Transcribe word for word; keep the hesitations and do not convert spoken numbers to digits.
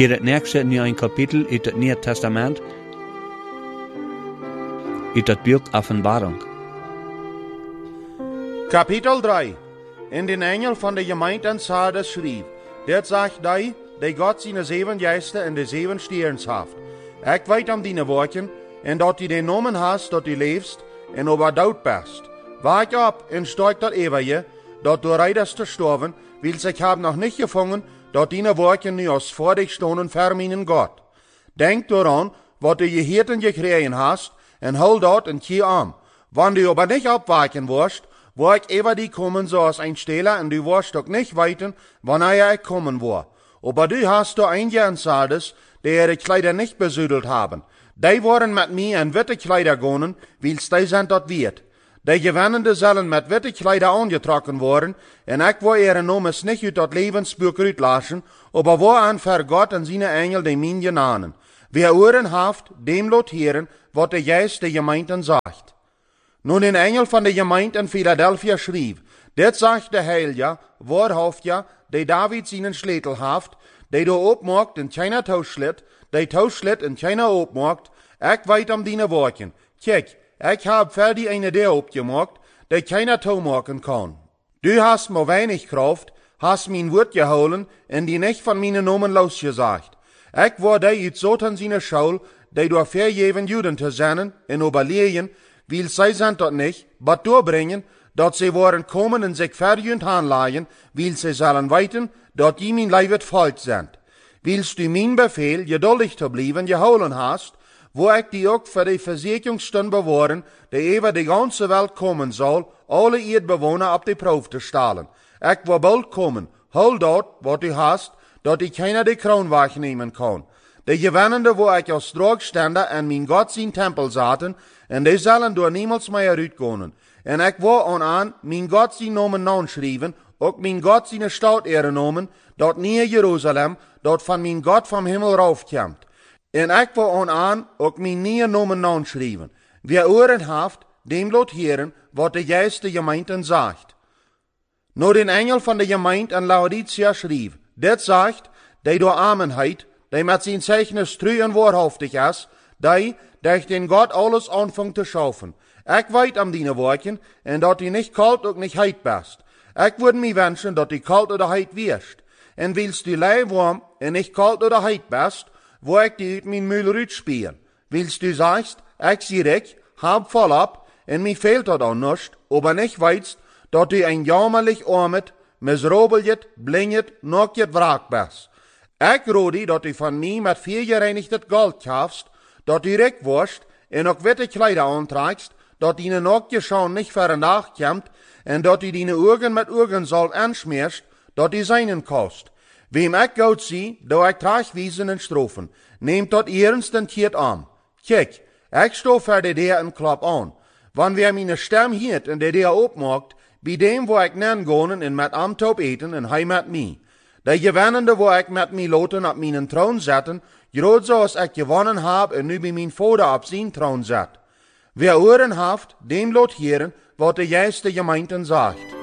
Hier het nächste in een kapitel uit het Nieuwe Testament, uit het boek Offenbarung. Kapitel drie. In den Engel van de gemeente in Sardes schreef, dit zegt die, die God zijn zeven geesten en de zeven sterns haft. Ik weet om die woorden, en dat die den nomen hast, dat die leefst, en over dood best. Waak op en steig dat eeuwige, dat du reidest te sterven, wils ik heb nog niet gevangen, dat die woorden nu als voor dich stonden verminen Gott. Denk daran, wat du je hierten gekregen hast, en hol dat en kie aan. Wanneer du aber nicht abwaken wirst, wo ik über die kommen so als ein Stehler, und du wirst doch nicht weiten, wanneer ich kommen war. Aber du hast du einige in Sardes, die ihre Kleider nicht besudelt haben. Die waren mit mir in witte Kleider gegangen, wils die sind dort wert. Die Gewannende sollen mit witte Kleider angetrokken worden, en ich will ihre Nomes nicht uit dat Lebensbuch uitlassen, aber wo an für Gott und seine Engel die min genanen. Wer Ohren haft, dem lot hören, wat der Geist der Gemeinden sagt. Nun den Engel von der Gemeinde in Philadelphia schrieb, dit sagt der Heilige, wahrhaft ja, die David seinen Schlätel haft, die du opmaakt en keiner tauschlet, die tauschlet en keiner opmaakt, ich weet om die Worten. Kijk, ich hab für die eine der opgemaakt, die keiner taumaken kann. Du hast mir wenig Kraft, hast mein Wort geholen, en die nicht von meinen Nomen losgesagt. Ich war die uit Satan seine Schule, die du vergeven Juden zu sein, en überlegen, weil sie sind dort nicht, but doorbringen, dat sie waren kommen en sich verjünd anleihen, weil sie sollen weiten, dat die mein Leiwet volk sind. Willst du mein Befehl, geduldig zu bleiben, geholen hast, wo ich die auch für die Versicherungsstunde bewahren, die über die ganze Welt kommen soll, alle Erdbewohner auf die Probe zu stellen. Ich will bald kommen, hol dort, wat du hast, dat ich keiner die Kroon wegnehmen kann. Die Gewannende, wo ich als Drogstände an mein Gott sein Tempel zaten, en die sollen door niemals mehr uitkomen. En ik wil aan aan mijn Gott zijn Namen naanschrijven, ook mijn Gott zijn Stadt erenomen, dat neer Jeruzalem, dat van mijn Gott vom Himmel raufkomt. En ik wil aan aan ook mijn nieuwe Namen naanschrijven. Wie oren haft, dem lot heren, wat de Geist de Gemeenten zegt. Nou den Engel van de Gemeente in Laodicea schreef, dit zegt, die door Amenheid, die met zijn Zeichnis treu en waarhaftig is, die, durch den Gott alles anfängt zu schaffen. Ich weet am die Worten, en dat die nicht kalt und nicht heit bist. Ich würde mir wünschen, dat die kalt oder heit wirst. En willst du lei warm en nicht kalt oder heit bist, wo ich die uit mein Müll rütspielen. Willst du sagst, ich sieh dich, hab voll ab, en mir fehlt dat auch nicht, aber nicht weißt, dat du ein jammerlich armet, miserabeljet, blindjet, nokjet wraak bist. Ich rode, dat du von mir mit viel gereinigtes Gold kaufst, dat du recht wirst, en ook witte Kleider anträgst, dat die Nokje schon nicht vernach kommt, en dat du deine Augen mit Augensalb anschmierst, dat die seinen kost. Wem ich Gott zie, do ich tragwiesen en Strophen, nehmt dat ernst en kiert an. Kijk, ich sto für de der en klap an. Wann wer meine Stem hiert en de der opmaakt, bei dem wo ich nen gonen en met amtop eten en hij met mi. De gewannende wo ich met mi loten op mijn troon zetten, groot zoals ik gewonnen heb en nu bij mijn vader op zijn troon zet. Wer oren haft, dem lot heren, wat de juiste Gemeenten sagt.